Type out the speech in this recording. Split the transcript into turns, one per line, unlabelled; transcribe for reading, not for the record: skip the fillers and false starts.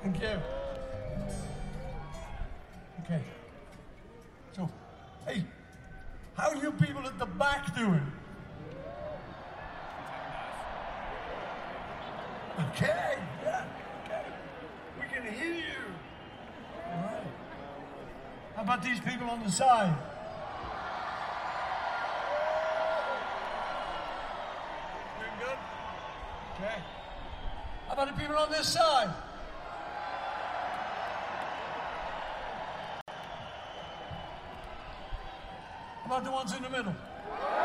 Thank you. Okay. So, hey, how are you people at the back doing? Okay, yeah, okay. We can hear you. All right. How about these people on the side? Doing good? Okay. How about the people on this side? How about the ones in the middle?